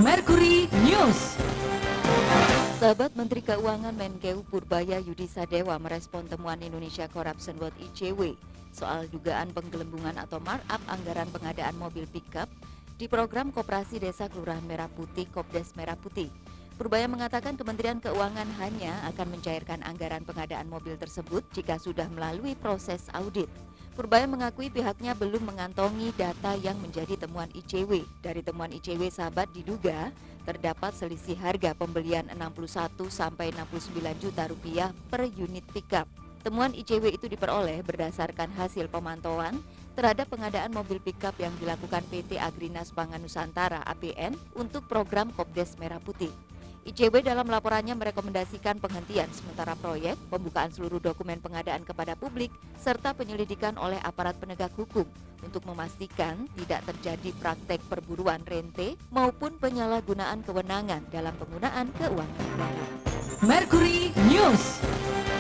Mercury News. Sahabat Menteri Keuangan Menkeu Purbaya Yudi Sadewa merespon temuan Indonesia Corruption Watch (ICW) soal dugaan penggelembungan atau markup anggaran pengadaan mobil pickup di program Koperasi Desa Kelurahan Merah Putih Kopdes Merah Putih. Purbaya mengatakan Kementerian Keuangan hanya akan mencairkan anggaran pengadaan mobil tersebut jika sudah melalui proses audit. Purbaya mengakui pihaknya belum mengantongi data yang menjadi temuan ICW. Dari temuan ICW, sahabat, diduga terdapat selisih harga pembelian 61 sampai 69 juta rupiah per unit pickup. Temuan ICW itu diperoleh berdasarkan hasil pemantauan terhadap pengadaan mobil pickup yang dilakukan PT Agrinas Pangan Nusantara (APN) untuk program Kopdes Merah Putih. ICW dalam laporannya merekomendasikan penghentian sementara proyek, pembukaan seluruh dokumen pengadaan kepada publik, serta penyelidikan oleh aparat penegak hukum untuk memastikan tidak terjadi praktek perburuan rente maupun penyalahgunaan kewenangan dalam penggunaan keuangan negara. Mercury News.